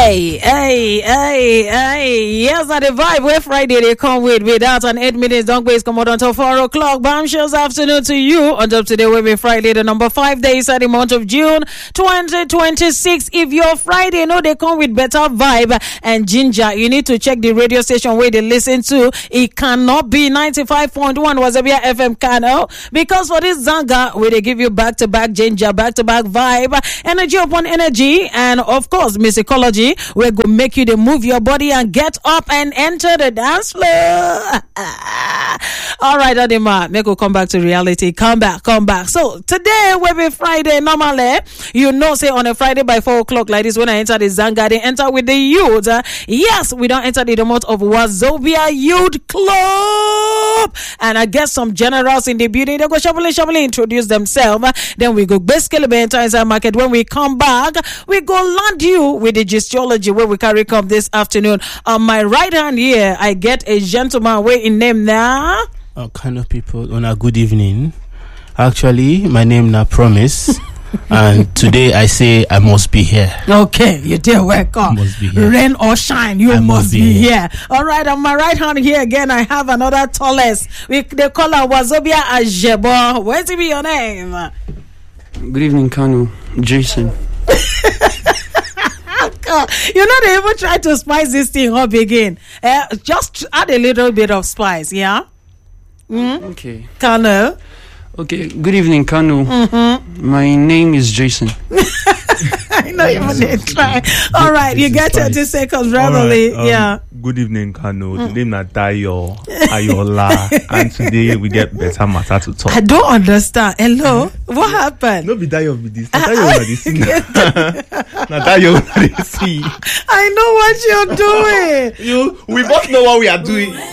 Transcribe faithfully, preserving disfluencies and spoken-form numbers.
Hey, hey, hey, hey. Yes, now the vibe where Friday they come with without an eight minutes. Don't waste come out until four o'clock. Bombshells afternoon to you. On top today will be Friday, the number five days of the month of June twenty twenty-six. If your Friday, no, they come with better vibe and ginger. You need to check the radio station where they listen to. It cannot be ninety-five point one Wazobia F M Kano, because for this Zanga, where they give you back to back ginger, back to back vibe, energy upon energy, and of course, musicology. We're going to make you to move your body and get up and enter the dance floor. All right, Adima, make we come back to reality. Come back, come back. So today will be Friday. Normally, you know, say on a Friday by four o'clock like this, when I enter the Zanga, they enter with the youth. Uh, yes, we don't enter the remote of Wazobia Youth Club. And I guess some generals in the building, they go shuffling, shuffling, introduce themselves. Then we go basically enter inside market. When we come back, we go land you with the geology where we carry come this afternoon. On my right hand here, I get a gentleman way in name now. Uh, kind of people on a good evening. Actually, my name now Promise. And today I say I must be here. Okay, you did welcome. Must be here. Rain or shine, you I must, must be, be here. here. All right, on my right hand here again, I have another tallest. We they call her Wazobia Ajebo. What's be your name? Good evening, Kanu. Jason. You know, they even try to spice this thing up again. Uh, just add a little bit of spice, yeah? Mm? Okay. Kanu. Okay, good evening, Kanu. Mm-hmm. My name is Jason. I know you want to try. All right, you get thirty seconds, readily. Right, um, yeah. Good evening, Kano. Mm. Today, na Dayo, Ayola, and today we get better matter to talk. I don't understand. Hello, what happened? No, be Dayo be this. Na Dayo na the scene. Na Dayo na the scene. I know what you're doing. You, we both know what we are doing.